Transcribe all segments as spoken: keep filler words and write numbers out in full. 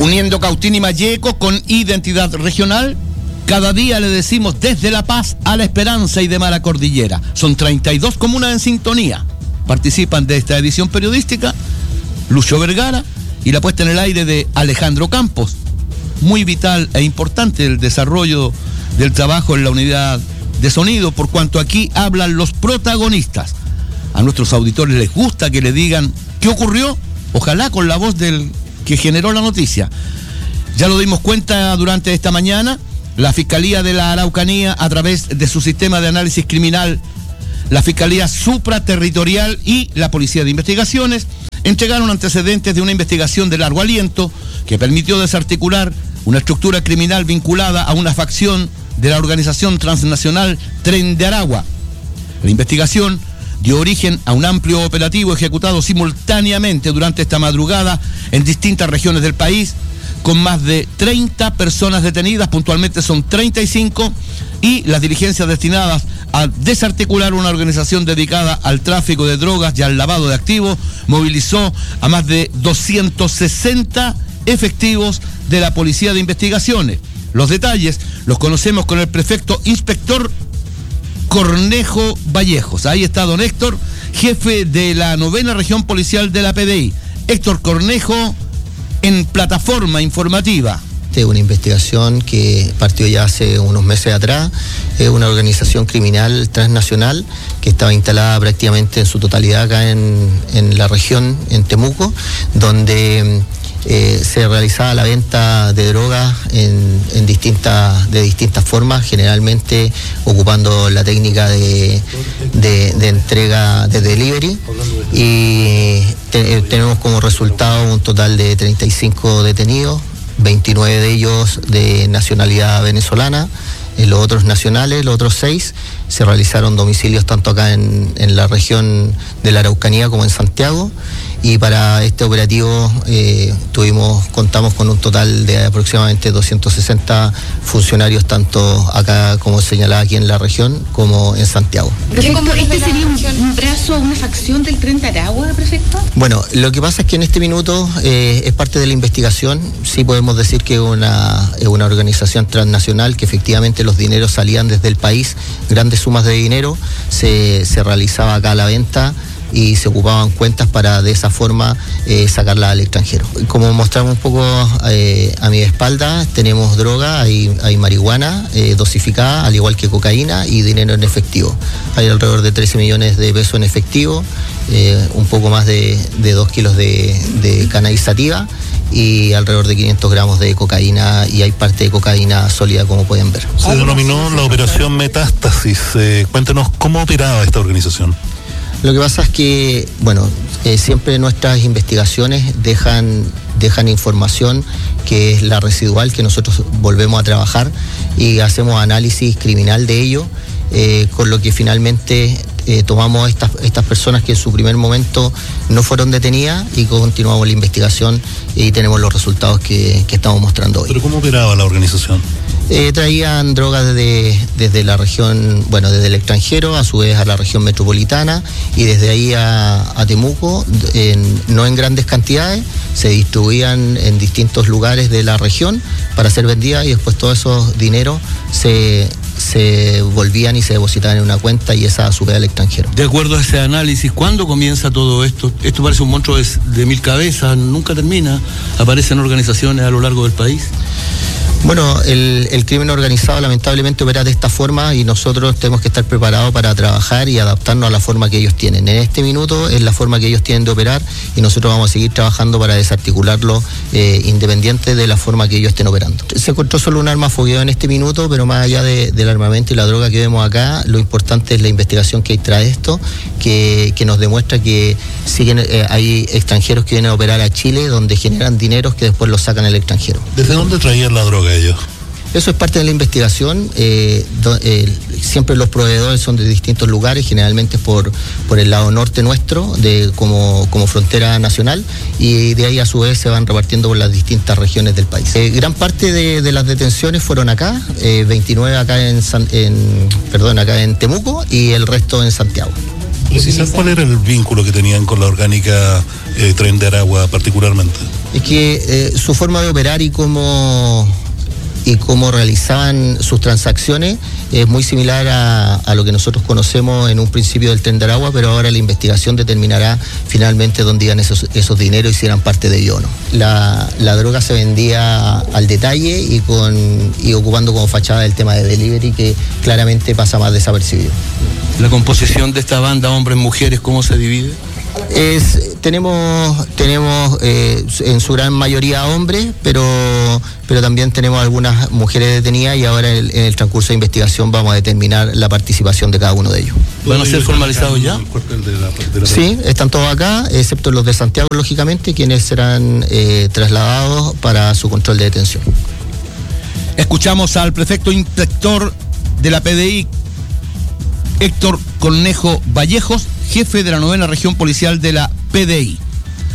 Uniendo Cautín y Malleco con identidad regional, cada día le decimos desde La Paz a La Esperanza y de Mara Cordillera. Son treinta y dos comunas en sintonía. Participan de esta edición periodística Lucho Vergara y la puesta en el aire de Alejandro Campos. Muy vital e importante el desarrollo del trabajo en la unidad de sonido, por cuanto aquí hablan los protagonistas. A nuestros auditores les gusta que le digan qué ocurrió, ojalá con la voz del que generó la noticia. Ya lo dimos cuenta durante esta mañana, la Fiscalía de la Araucanía, a través de su sistema de análisis criminal, la Fiscalía Supraterritorial y la Policía de Investigaciones, entregaron antecedentes de una investigación de largo aliento que permitió desarticular una estructura criminal vinculada a una facción de la organización transnacional Tren de Aragua. La investigación dio origen a un amplio operativo ejecutado simultáneamente durante esta madrugada en distintas regiones del país, con más de treinta personas detenidas, puntualmente son treinta y cinco, y las diligencias destinadas a desarticular una organización dedicada al tráfico de drogas y al lavado de activos movilizó a más de doscientos sesenta efectivos de la Policía de Investigaciones. Los detalles los conocemos con el prefecto inspector Cornejo Vallejos. Ahí está don Héctor, jefe de la novena región policial de la P D I. Héctor Cornejo, en plataforma informativa. Una investigación que partió ya hace unos meses atrás, es una organización criminal transnacional que estaba instalada prácticamente en su totalidad acá en, en la región, en Temuco, donde eh, se realizaba la venta de drogas en, en distintas, de distintas formas, generalmente ocupando la técnica de, de, de entrega de delivery, y te, tenemos como resultado un total de treinta y cinco detenidos, veintinueve de ellos de nacionalidad venezolana, eh, los otros nacionales, los otros seis, se realizaron domicilios tanto acá en, en la región de la Araucanía como en Santiago, y para este operativo eh, tuvimos, contamos con un total de aproximadamente doscientos sesenta funcionarios, tanto acá como señalada aquí en la región como en Santiago. ¿Prefecto, este sería un, un brazo, una facción del Tren de Aragua, prefecto? Bueno, lo que pasa es que en este minuto eh, es parte de la investigación. Sí podemos decir que es una, es una organización transnacional, que efectivamente los dineros salían desde el país, grandes sumas de dinero, se, se realizaba acá la venta y se ocupaban cuentas para de esa forma eh, sacarla al extranjero. Como mostramos un poco eh, a mi espalda, tenemos droga, hay, hay marihuana eh, dosificada, al igual que cocaína, y dinero en efectivo. Hay alrededor de trece millones de pesos en efectivo, eh, un poco más de, de dos kilos de, de cannabis sativa y alrededor de quinientos gramos de cocaína, y hay parte de cocaína sólida, como pueden ver. Se denominó la operación Metástasis. Eh, cuéntanos cómo operaba esta organización. Lo que pasa es que, bueno, eh, siempre nuestras investigaciones dejan, dejan información que es la residual, que nosotros volvemos a trabajar y hacemos análisis criminal de ello, eh, con lo que finalmente eh, tomamos estas, estas personas que en su primer momento no fueron detenidas y continuamos la investigación y tenemos los resultados que, que estamos mostrando hoy. ¿Pero cómo operaba la organización? Eh, traían drogas desde, desde la región, bueno, desde el extranjero, a su vez a la región metropolitana, y desde ahí a, a Temuco, en, no en grandes cantidades, se distribuían en distintos lugares de la región para ser vendidas, y después todos esos dineros se, se volvían y se depositaban en una cuenta, y esa a su vez al extranjero. De acuerdo a ese análisis, ¿cuándo comienza todo esto? Esto parece un monstruo de, de mil cabezas, nunca termina, aparecen organizaciones a lo largo del país. Bueno, el, el crimen organizado lamentablemente opera de esta forma, y nosotros tenemos que estar preparados para trabajar y adaptarnos a la forma que ellos tienen. En este minuto es la forma que ellos tienen de operar, y nosotros vamos a seguir trabajando para desarticularlo eh, independiente de la forma que ellos estén operando. Se encontró solo un arma fogueada en este minuto, pero más allá de, del armamento y la droga que vemos acá, lo importante es la investigación que hay tras esto, que, que nos demuestra que siguen eh, hay extranjeros que vienen a operar a Chile, donde generan dineros que después los sacan al extranjero. ¿Desde dónde traían la droga ellos? Eso es parte de la investigación. Eh, do, eh, siempre los proveedores son de distintos lugares, generalmente por, por el lado norte nuestro, de, como, como frontera nacional, y de ahí a su vez se van repartiendo por las distintas regiones del país. Eh, gran parte de, de las detenciones fueron acá, eh, veintinueve acá en, San, en, perdón, acá en Temuco, y el resto en Santiago. Precisar cuál era el vínculo que tenían con la orgánica eh, Tren de Aragua particularmente. Es que eh, su forma de operar y cómo y cómo realizaban sus transacciones es muy similar a, a lo que nosotros conocemos en un principio del Tren de Aragua, pero ahora la investigación determinará finalmente dónde iban esos, esos dineros y si eran parte de ello o no. La, la droga se vendía al detalle y, con, y ocupando como fachada el tema de delivery, que claramente pasa más desapercibido. ¿La composición de esta banda, hombres, mujeres, cómo se divide? Es, tenemos tenemos eh, en su gran mayoría hombres, pero pero también tenemos algunas mujeres detenidas y ahora en el, en el transcurso de investigación vamos a determinar la participación de cada uno de ellos. ¿Van a ser formalizados ya? Sí, están todos acá, excepto los de Santiago, lógicamente, quienes serán eh, trasladados para su control de detención. Escuchamos al prefecto inspector de la P D I, Héctor Cornejo Vallejos, jefe de la novena región policial de la P D I.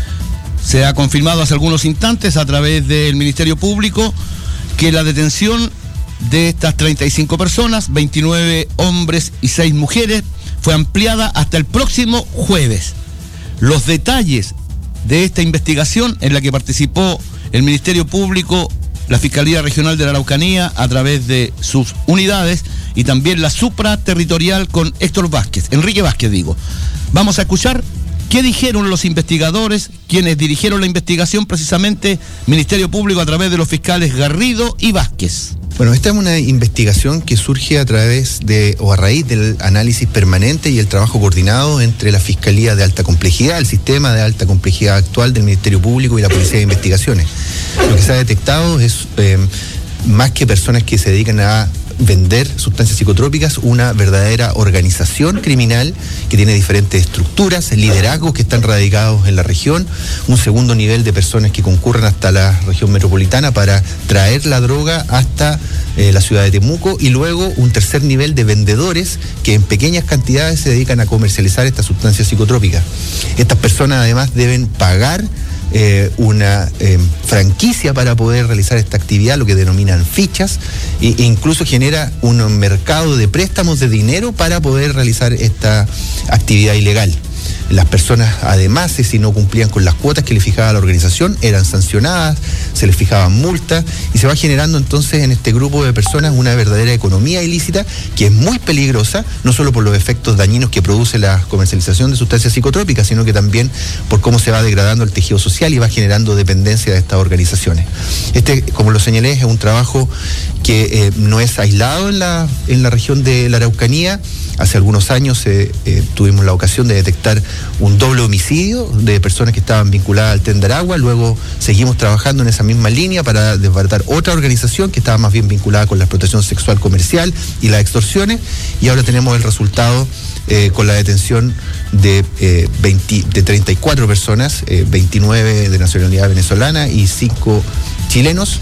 Se ha confirmado hace algunos instantes a través del Ministerio Público que la detención de estas treinta y cinco personas, veintinueve hombres y seis mujeres, fue ampliada hasta el próximo jueves. Los detalles de esta investigación en la que participó el Ministerio Público, la Fiscalía Regional de la Araucanía a través de sus unidades y también la supraterritorial con Héctor Vázquez, Enrique Vázquez digo. Vamos a escuchar qué dijeron los investigadores, quienes dirigieron la investigación, precisamente Ministerio Público a través de los fiscales Garrido y Vázquez. Bueno, esta es una investigación que surge a través de o a raíz del análisis permanente y el trabajo coordinado entre la Fiscalía de Alta Complejidad, el sistema de alta complejidad actual del Ministerio Público y la Policía de Investigaciones. Lo que se ha detectado es, eh, más que personas que se dedican a vender sustancias psicotrópicas, una verdadera organización criminal que tiene diferentes estructuras, liderazgos que están radicados en la región, un segundo nivel de personas que concurren hasta la región metropolitana para traer la droga hasta eh, la ciudad de Temuco, y luego un tercer nivel de vendedores que en pequeñas cantidades se dedican a comercializar estas sustancias psicotrópicas. Estas personas además deben pagar Eh, una eh, franquicia para poder realizar esta actividad, lo que denominan fichas, e, e incluso genera un mercado de préstamos de dinero para poder realizar esta actividad ilegal. Las personas, además, si no cumplían con las cuotas que le fijaba la organización, eran sancionadas, se les fijaban multas, y se va generando entonces en este grupo de personas una verdadera economía ilícita que es muy peligrosa, no solo por los efectos dañinos que produce la comercialización de sustancias psicotrópicas, sino que también por cómo se va degradando el tejido social y va generando dependencia de estas organizaciones. Este, como lo señalé, es un trabajo que eh, no es aislado en la, en la región de la Araucanía. Hace algunos años eh, eh, tuvimos la ocasión de detectar un doble homicidio de personas que estaban vinculadas al Tren de Aragua. Luego seguimos trabajando en esa misma línea para desbaratar otra organización que estaba más bien vinculada con la explotación sexual comercial y las extorsiones, y ahora tenemos el resultado eh, con la detención de, eh, veinte, de treinta y cuatro personas, eh, veintinueve de nacionalidad venezolana y cinco chilenos,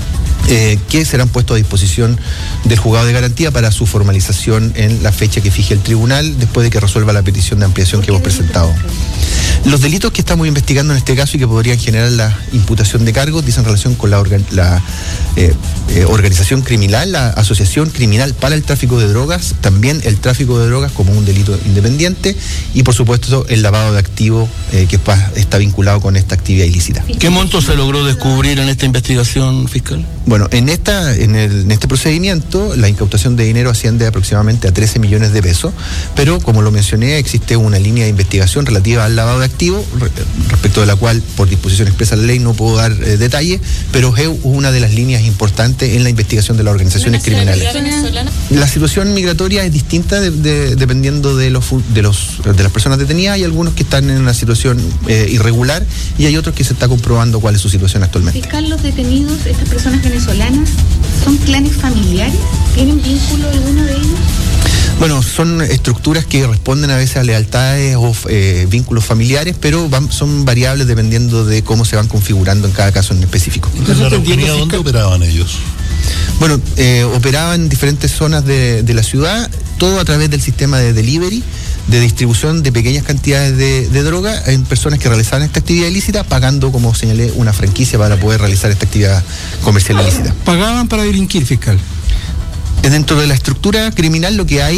Eh, que serán puestos a disposición del juzgado de garantía para su formalización en la fecha que fije el tribunal, después de que resuelva la petición de ampliación que hemos presentado. Los delitos que estamos investigando en este caso y que podrían generar la imputación de cargos dicen relación con la, organ, la eh, eh, organización criminal, la asociación criminal para el tráfico de drogas, también el tráfico de drogas como un delito independiente, y por supuesto el lavado de activos eh, que está vinculado con esta actividad ilícita. ¿Qué monto se logró descubrir en esta investigación fiscal? Bueno, en esta, en, el, en este procedimiento la incautación de dinero asciende aproximadamente a trece millones de pesos, pero como lo mencioné, existe una línea de investigación relativa al lavado de activos, re, respecto de la cual por disposición expresa de la ley no puedo dar eh, detalle, pero es una de las líneas importantes en la investigación de las organizaciones criminales. La situación migratoria es distinta de, de, dependiendo de los, de los de las personas detenidas. Hay algunos que están en una situación eh, irregular y hay otros que se está comprobando cuál es su situación actualmente. Fiscal, los detenidos, estas personas venezolanas, ¿son clanes familiares? ¿Tienen vínculo alguno de ellos? Bueno, son estructuras que responden a veces a lealtades o eh, vínculos familiares, pero van, son variables dependiendo de cómo se van configurando en cada caso en específico. ¿En la Araucanía dónde operaban ellos? Bueno, eh, operaban en diferentes zonas de, de la ciudad, todo a través del sistema de delivery, de distribución de pequeñas cantidades de, de droga en personas que realizaban esta actividad ilícita, pagando, como señalé, una franquicia para poder realizar esta actividad comercial ilícita. ¿Pagaban para delinquir, fiscal? Dentro de la estructura criminal lo que hay es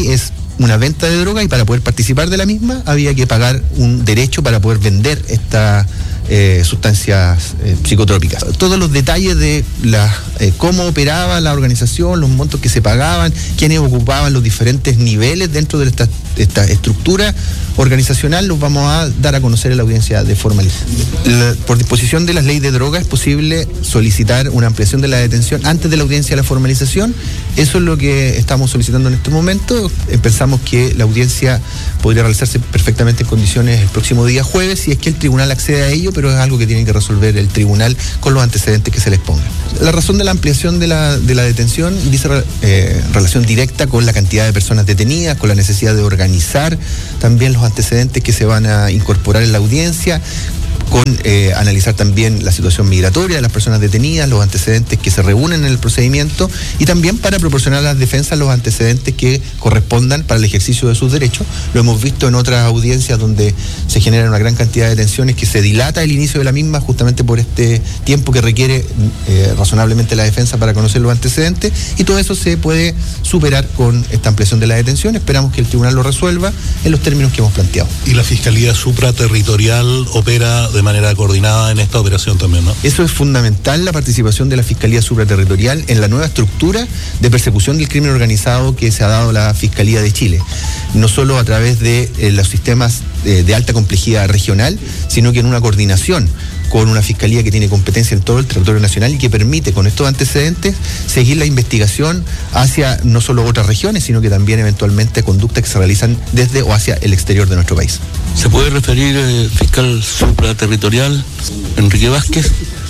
una venta de droga y para poder participar de la misma había que pagar un derecho para poder vender esta Eh, sustancias eh, psicotrópicas. Todos los detalles de la, eh, cómo operaba la organización, los montos que se pagaban, quiénes ocupaban los diferentes niveles dentro de esta, esta estructura organizacional, los vamos a dar a conocer en la audiencia de formalización. La, por disposición de las leyes de droga es posible solicitar una ampliación de la detención antes de la audiencia de la formalización. Eso es lo que estamos solicitando en este momento. Eh, pensamos que la audiencia podría realizarse perfectamente en condiciones el próximo día jueves, si es que el tribunal accede a ello, pero es algo que tiene que resolver el tribunal con los antecedentes que se les pongan. La razón de la ampliación de la, de la detención dice eh, relación directa con la cantidad de personas detenidas, con la necesidad de organizar también los antecedentes que se van a incorporar en la audiencia, con eh, analizar también la situación migratoria de las personas detenidas, los antecedentes que se reúnen en el procedimiento y también para proporcionar a las defensas los antecedentes que correspondan para el ejercicio de sus derechos. Lo hemos visto en otras audiencias donde se generan una gran cantidad de detenciones, que se dilata el inicio de la misma justamente por este tiempo que requiere eh, razonablemente la defensa para conocer los antecedentes, y todo eso se puede superar con esta ampliación de la detención. Esperamos que el tribunal lo resuelva en los términos que hemos planteado. Y la Fiscalía Supraterritorial opera de de manera coordinada en esta operación también, ¿no? Eso es fundamental, la participación de la Fiscalía Supraterritorial en la nueva estructura de persecución del crimen organizado que se ha dado la Fiscalía de Chile, no solo a través de eh, los sistemas eh, de alta complejidad regional, sino que en una coordinación con una fiscalía que tiene competencia en todo el territorio nacional y que permite con estos antecedentes seguir la investigación hacia no solo otras regiones, sino que también eventualmente conductas que se realizan desde o hacia el exterior de nuestro país. ¿Se puede referir eh, fiscal supraterritorial Enrique Vázquez?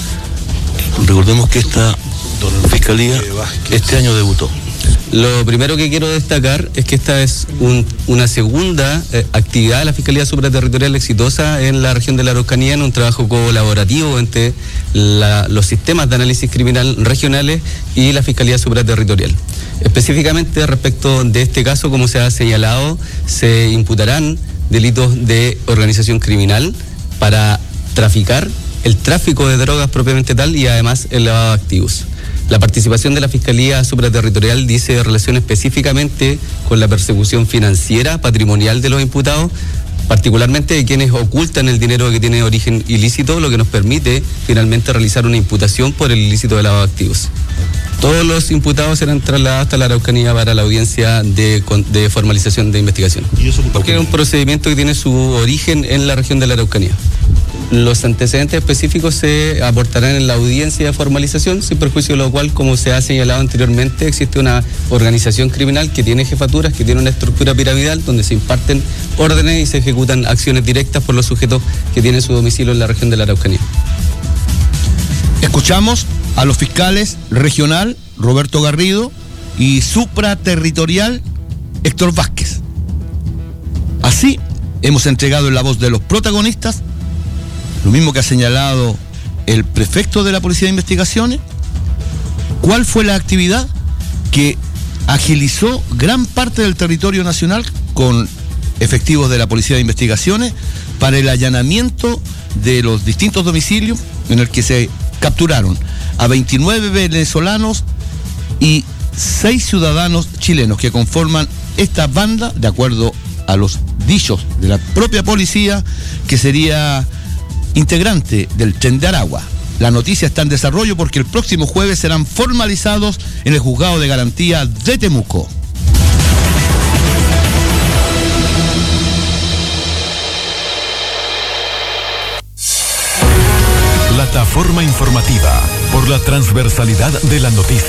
Recordemos que esta fiscalía este año debutó. Lo primero que quiero destacar es que esta es un, una segunda eh, actividad de la Fiscalía Supraterritorial exitosa en la región de la Araucanía, en un trabajo colaborativo entre la, los sistemas de análisis criminal regionales y la Fiscalía Supraterritorial. Específicamente respecto de este caso, como se ha señalado, se imputarán delitos de organización criminal para traficar, el tráfico de drogas propiamente tal y además el lavado de activos. La participación de la Fiscalía Supraterritorial dice relación específicamente con la persecución financiera, patrimonial de los imputados, particularmente de quienes ocultan el dinero que tiene origen ilícito, lo que nos permite finalmente realizar una imputación por el ilícito de lavado de activos. Todos los imputados serán trasladados hasta la Araucanía para la audiencia de, de formalización de investigación. ¿Y eso porque es un procedimiento que tiene su origen en la región de la Araucanía. Los antecedentes específicos se aportarán en la audiencia de formalización, sin perjuicio de lo cual, como se ha señalado anteriormente, existe una organización criminal que tiene jefaturas, que tiene una estructura piramidal, donde se imparten órdenes y se ejecutan acciones directas por los sujetos que tienen su domicilio en la región de la Araucanía. Escuchamos a los fiscales regional, Roberto Garrido, y supraterritorial, Héctor Vázquez. Así hemos entregado en la voz de los protagonistas lo mismo que ha señalado el prefecto de la Policía de Investigaciones. ¿Cuál fue la actividad que agilizó gran parte del territorio nacional con efectivos de la Policía de Investigaciones para el allanamiento de los distintos domicilios en el que se capturaron a veintinueve venezolanos y seis ciudadanos chilenos que conforman esta banda, de acuerdo a los dichos de la propia policía, que sería integrante del Tren de Aragua? La noticia está en desarrollo porque el próximo jueves serán formalizados en el Juzgado de Garantía de Temuco. Plataforma informativa por la transversalidad de la noticia.